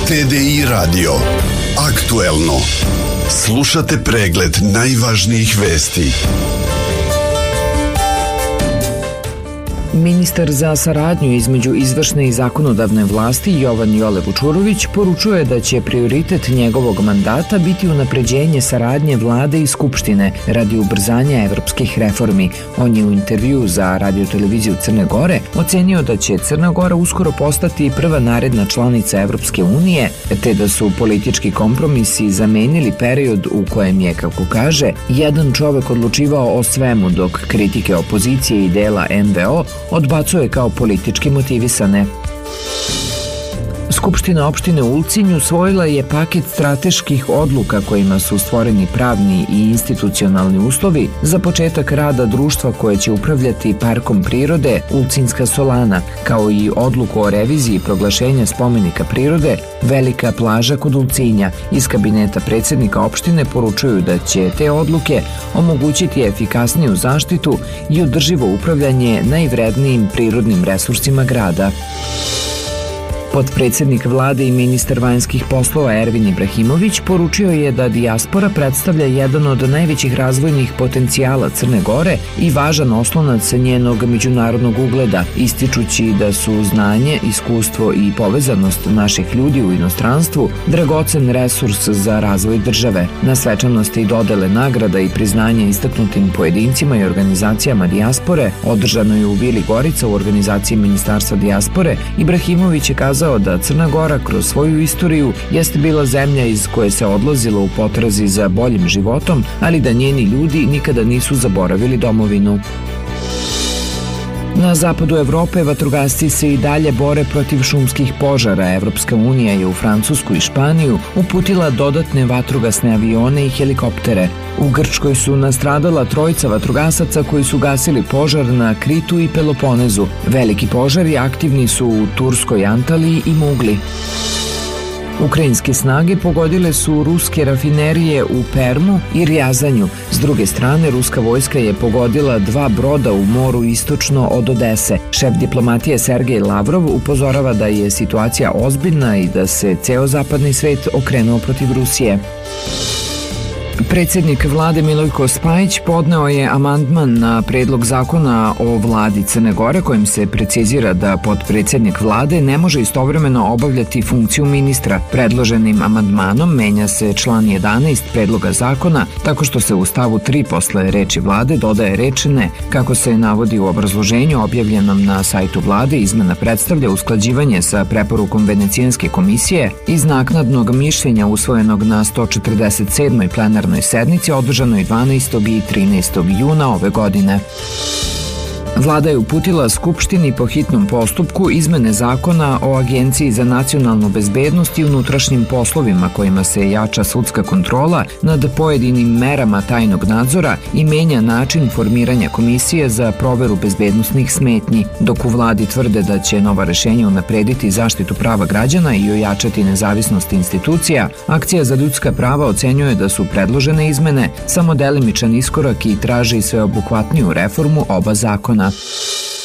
TDI Radio. Aktuelno. Slušate pregled najvažnijih vesti. Ministar za saradnju između izvršne i zakonodavne vlasti Jovan Jole Vučurović poručuje da će prioritet njegovog mandata biti unapređenje saradnje vlade i skupštine radi ubrzanja evropskih reformi. On je u intervjuu za radioteleviziju Crne Gore ocenio da će Crna Gora uskoro postati prva naredna članica Evropske unije, te da su politički kompromisi zamenili period u kojem je, kako kaže, jedan čovek odlučivao o svemu, dok kritike opozicije i dela NVO odbacuje kao politički motivisane. Skupština opštine Ulcinj usvojila je paket strateških odluka kojima su stvoreni pravni i institucionalni uslovi za početak rada društva koje će upravljati parkom prirode Ulcinjska solana, kao i odluku o reviziji proglašenja spomenika prirode Velika plaža kod Ulcinja. Iz kabineta predsjednika opštine poručuju da će te odluke omogućiti efikasniju zaštitu i održivo upravljanje najvrednijim prirodnim resursima grada. Potpredsjednik vlade i ministar vanjskih poslova Ervin Ibrahimović poručio je da dijaspora predstavlja jedan od najvećih razvojnih potencijala Crne Gore i važan oslonac njenog međunarodnog ugleda, ističući da su znanje, iskustvo i povezanost naših ljudi u inostranstvu dragocen resurs za razvoj države. Na svečanosti dodele nagrada i priznanje istaknutim pojedincima i organizacijama dijaspore, održanoj u Vili Gorica u organizaciji Ministarstva dijaspore, Ibrahimović je kazao da Crna Gora kroz svoju istoriju jeste bila zemlja iz koje se odlazilo u potrazi za boljim životom, ali da njeni ljudi nikada nisu zaboravili domovinu. Na zapadu Evrope vatrogasci se i dalje bore protiv šumskih požara. Evropska unija je u Francusku i Španiju uputila dodatne vatrogasne avione i helikoptere. U Grčkoj su nastradala trojica vatrogasaca koji su gasili požar na Kritu i Peloponezu. Veliki požari aktivni su u Turskoj Antaliji i Mugli. Ukrajinske snage pogodile su ruske rafinerije u Permu i Rjazanju. S druge strane, ruska vojska je pogodila 2 broda u moru istočno od Odese. Šef diplomatije Sergej Lavrov upozorava da je situacija ozbiljna i da se ceo zapadni svet okrenuo protiv Rusije. Predsjednik vlade Milojko Spajić podneo je amandman na predlog zakona o vladi Crne Gore kojim se precizira da potpredsjednik vlade ne može istovremeno obavljati funkciju ministra. Predloženim amandmanom menja se član 11 predloga zakona tako što se u stavu 3 posle reči vlade dodaje reč ne. Kako se navodi u obrazloženju objavljenom na sajtu vlade, izmena predstavlja usklađivanje sa preporukom Venecijanske komisije iz naknadnog mišljenja usvojenog na 147. plenarnoj sednici održanoj 12. i 13. juna ove godine. Vlada je uputila Skupštini po hitnom postupku izmene zakona o Agenciji za nacionalnu bezbednost i unutrašnjim poslovima kojima se jača sudska kontrola nad pojedinim merama tajnog nadzora i menja način formiranja komisije za proveru bezbednosnih smetnji. Dok u vladi tvrde da će nova rešenja unaprediti zaštitu prava građana i ojačati nezavisnost institucija, Akcija za ljudska prava ocenjuje da su predložene izmene samo delimičan iskorak i traži sveobuhvatniju reformu oba zakona.